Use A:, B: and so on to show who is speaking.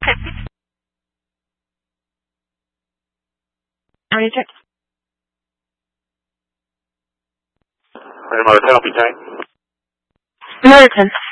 A: How many checks?
B: Grandmother, help you, Tank.
A: Another 10.